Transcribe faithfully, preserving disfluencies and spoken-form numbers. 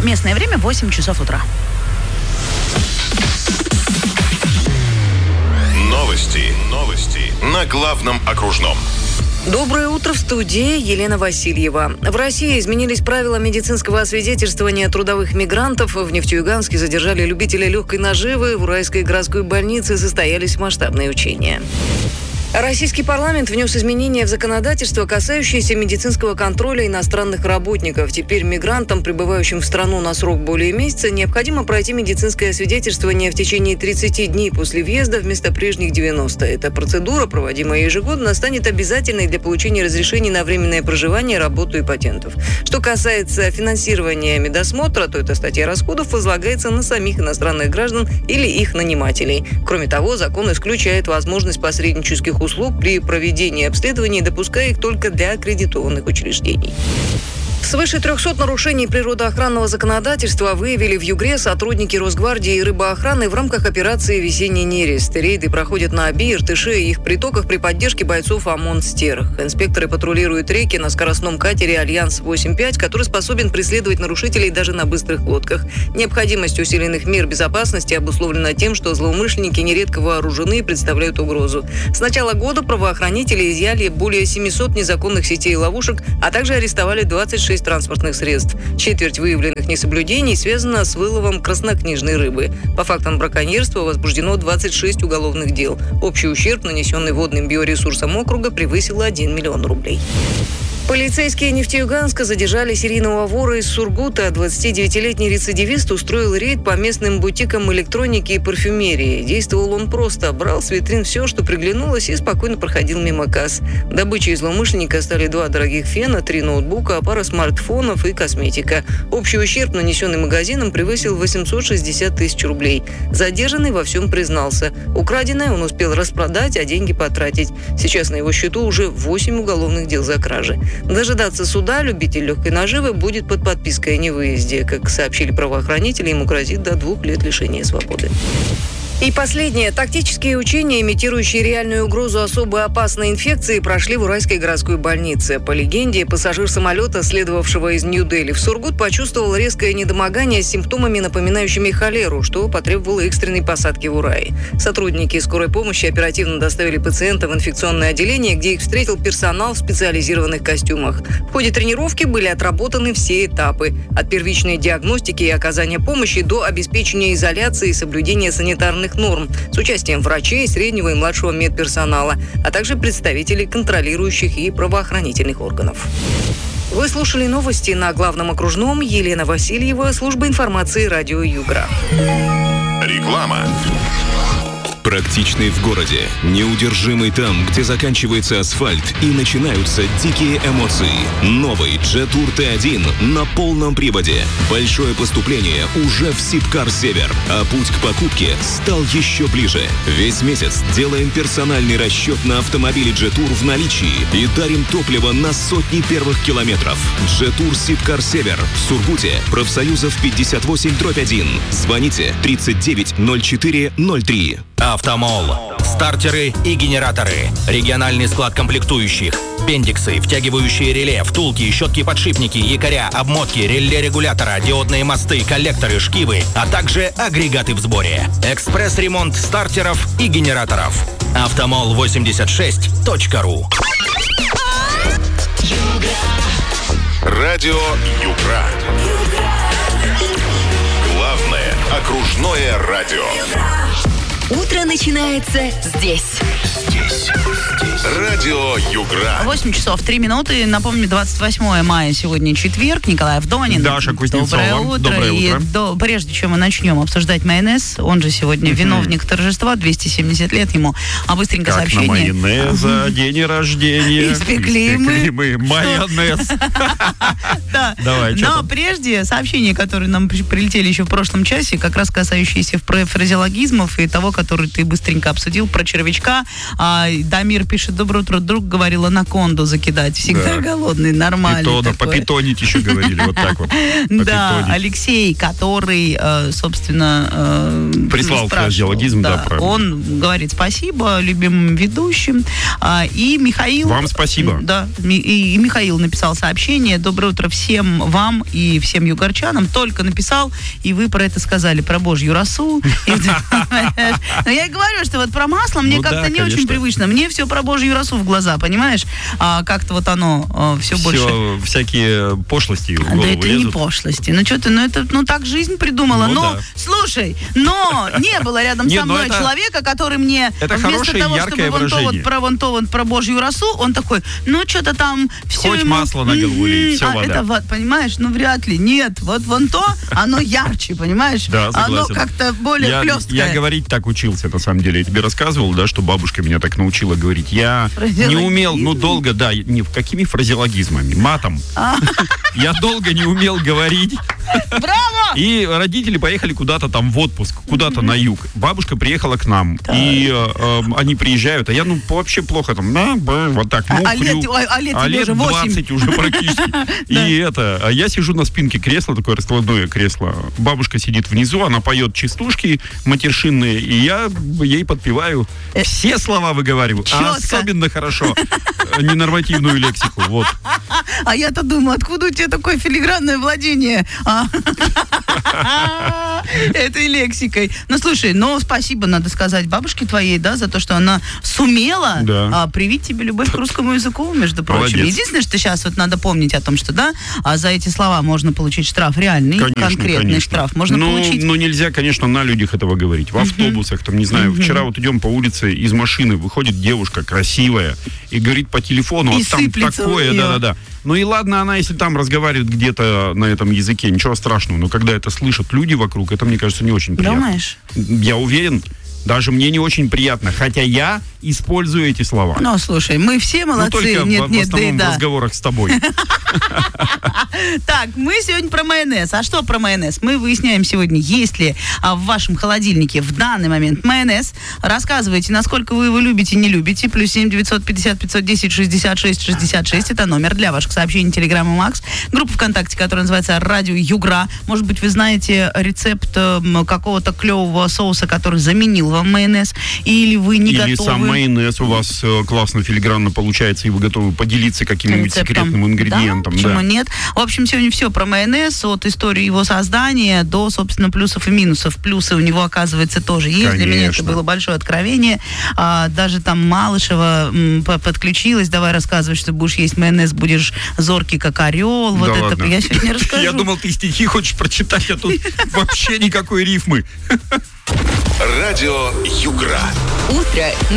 Местное время восемь часов утра. Новости. Новости. На главном окружном. Доброе утро, в студии Елена Васильева. В России изменились правила медицинского освидетельствования трудовых мигрантов. В Нефтеюганске задержали любителя легкой наживы. В Уральской городской больнице состоялись масштабные учения. Российский парламент внес изменения в законодательство, касающиеся медицинского контроля иностранных работников. Теперь мигрантам, прибывающим в страну на срок более месяца, необходимо пройти медицинское освидетельствование в течение тридцати дней после въезда вместо прежних девяноста. Эта процедура, проводимая ежегодно, станет обязательной для получения разрешений на временное проживание, работу и патентов. Что касается финансирования медосмотра, то эта статья расходов возлагается на самих иностранных граждан или их нанимателей. Кроме того, закон исключает возможность посреднических услуг при проведении обследований, допуская их только для аккредитованных учреждений. Свыше трехсот нарушений природоохранного законодательства выявили в Югре сотрудники Росгвардии и рыбоохраны в рамках операции «Весенний нерест». Рейды проходят на Оби, Иртыше и их притоках при поддержке бойцов ОМОН «Стерх». Инспекторы патрулируют реки на скоростном катере «Альянс восемь пять», который способен преследовать нарушителей даже на быстрых лодках. Необходимость усиленных мер безопасности обусловлена тем, что злоумышленники нередко вооружены и представляют угрозу. С начала года правоохранители изъяли более семисот незаконных сетей и ловушек, а также арестовали двадцать шесть транспортных средств. Четверть выявленных несоблюдений связана с выловом краснокнижной рыбы. По фактам браконьерства возбуждено двадцать шесть уголовных дел. Общий ущерб, нанесенный водным биоресурсам округа, превысил один миллион рублей. Полицейские Нефтеюганска задержали серийного вора из Сургута. двадцатидевятилетний рецидивист устроил рейд по местным бутикам электроники и парфюмерии. Действовал он просто. Брал с витрин все, что приглянулось, и спокойно проходил мимо касс. Добычей злоумышленника стали два дорогих фена, три ноутбука, пара смартфонов и косметика. Общий ущерб, нанесенный магазином, превысил восемьсот шестьдесят тысяч рублей. Задержанный во всем признался. Украденное он успел распродать, а деньги потратить. Сейчас на его счету уже восемь уголовных дел за кражи. Дожидаться суда любитель легкой наживы будет под подпиской о невыезде. Как сообщили правоохранители, ему грозит до двух лет лишения свободы. И последнее. Тактические учения, имитирующие реальную угрозу особо опасной инфекции, прошли в Уральской городской больнице. По легенде, пассажир самолета, следовавшего из Нью-Дели в Сургут, почувствовал резкое недомогание с симптомами, напоминающими холеру, что потребовало экстренной посадки в Урае. Сотрудники скорой помощи оперативно доставили пациента в инфекционное отделение, где их встретил персонал в специализированных костюмах. В ходе тренировки были отработаны все этапы. От первичной диагностики и оказания помощи до обеспечения изоляции и соблюдения санитарных норм с участием врачей, среднего и младшего медперсонала, а также представителей контролирующих и правоохранительных органов. Вы слушали новости на главном окружном. Елена Васильева, служба информации радио Югра. Реклама. Практичный в городе, неудержимый там, где заканчивается асфальт и начинаются дикие эмоции. Новый Jetour ти один на полном приводе. Большое поступление уже в Сибкар Север, а путь к покупке стал еще ближе. Весь месяц делаем персональный расчет на автомобиле Jetour в наличии и дарим топливо на сотни первых километров. Jetour Сибкар Север в Сургуте, профсоюзов пятьдесят восемь дробь один. Звоните тридцать девять ноль четыре ноль три. Автомол. Стартеры и генераторы. Региональный склад комплектующих. Бендиксы, втягивающие реле, втулки, щетки-подшипники, якоря, обмотки, реле регулятора, диодные мосты, коллекторы, шкивы, а также агрегаты в сборе. Экспресс-ремонт стартеров и генераторов. автомол восемьдесят шесть точка ру. Радио Югра. Главное окружное радио. Утро начинается здесь. Здесь. Радио Югра. восемь часов три минуты. Напомню, двадцать восьмое мая сегодня четверг. Николай Авдонин. Даша Кузнецова. Доброе утро. Доброе утро. И до, прежде чем мы начнем обсуждать майонез, он же сегодня виновник торжества, двести семьдесят лет ему. А быстренько как сообщение. на майонеза, день рождения. Испекли мы. мы майонез. Да. Давай, что Но там? прежде сообщения, которые нам при- прилетели еще в прошлом часе, как раз касающиеся фра- фразеологизмов и того, который ты быстренько обсудил, про червячка. А, Дамир пишет: доброе утро, друг говорил, анаконду закидать. Всегда Да. голодный, нормально. Питона, такое. попитонить еще говорили, вот так вот. Да, Попитонить. Алексей, который, э, собственно, э, Прислал спрашивал, фразеологизм, да, правильно. он говорит спасибо любимым ведущим. А, и Михаил... Вам спасибо. Да, ми- и, и Михаил написал сообщение: доброе утро всем вам и всем югорчанам. Только написал, и вы про это сказали, про Божью росу. И ты понимаешь? Но я и говорю, что вот про масло мне Ну да, как-то не очень конечно. привычно. Мне все про Божью росу в глаза, понимаешь? А как-то вот оно все больше... Все, всякие пошлости в голову Да это не лезут. пошлости. Ну что ты, ну это, ну так жизнь придумала. Ну но, да. слушай, но не было рядом Не, со ну мной это- человека, который мне это вместо хорошее, того, яркое чтобы вон то вот выражение. про вон то вот про Божью росу, он такой, ну что-то там все Хоть ему... масло на голову лей, всё а вода. это вот, понимаешь, ну вряд ли. Нет, вот вон то, оно ярче, понимаешь? Да, Оно согласен. как-то более я, хлесткое. я говорить так учился, на самом деле. Я тебе рассказывал, да, что бабушка меня так научила говорить. Я не умел, ну, Фразеологизм? долго, да, не в какими фразеологизмами? Матом. Я долго не умел говорить. Браво! И родители поехали куда-то там в отпуск, куда-то на юг. Бабушка приехала к нам, и э, э, они приезжают, а я, ну, вообще плохо там, да, б, вот так, ну, А лет- хрю. а- а лет А тебе лет уже восемь. двадцать уже практически. И это, а я сижу на спинке кресла, такое раскладное кресло. Бабушка сидит внизу, она поет частушки матершинные, и я ей подпеваю. Все слова выговариваю, а Чётко. особенно хорошо э, ненормативную лексику. Вот. А я-то думаю, откуда у тебя такое филигранное владение а? этой лексикой? Ну, слушай, ну, спасибо, надо сказать, бабушке твоей, да, за то, что она сумела Да. а, привить тебе любовь к русскому языку, между прочим. Молодец. Единственное, что сейчас вот надо помнить о том, что, да, а за эти слова можно получить штраф, реальный, Конечно, конкретный конечно. штраф. Можно ну, получить... Ну, нельзя, конечно, на людях этого говорить. В автобусах, там, не знаю, вчера вот идем по улице, из машины выходит девушка красивая и говорит по телефону, И а там сыплется у такое, неё. да-да-да. Ну и ладно, она, если там разговаривает где-то на этом языке, ничего страшного. Но когда это слышат люди вокруг, это, мне кажется, не очень приятно. Думаешь? Я уверен, даже мне не очень приятно, хотя я использую эти слова. Ну, слушай, мы все Но молодцы. только нет, в, в нет, да и основном в да. разговорах с тобой. Так, мы сегодня про майонез. А что про майонез? Мы выясняем сегодня, есть ли а, в вашем холодильнике в данный момент майонез. Рассказывайте, насколько вы его любите, не любите. Плюс семь девятьсот пятьдесят пятьсот десять шестьдесят шесть шестьдесят шесть. Это номер для ваших сообщений Телеграм и Макс. Группа ВКонтакте, которая называется «Радио Югра». Может быть, вы знаете рецепт э, какого-то клевого соуса, который заменил вам майонез. Или вы не Или готовы... сам майонез у вас э, классно, филигранно получается, и вы готовы поделиться каким-нибудь рецептом. секретным ингредиентом. Да, почему Да. нет? В общем, сегодня все про майонез, от истории его создания до, собственно, плюсов и минусов. Плюсы у него, оказывается, тоже есть. Для меня это Конечно. было большое откровение. А, даже там Малышева м, по- подключилась. Давай рассказывай, что будешь есть майонез, будешь зоркий, как орел. Вот Да это ладно. я сегодня расскажу. Я думал, ты стихи хочешь прочитать, а тут вообще никакой рифмы. Радио Югра. Утро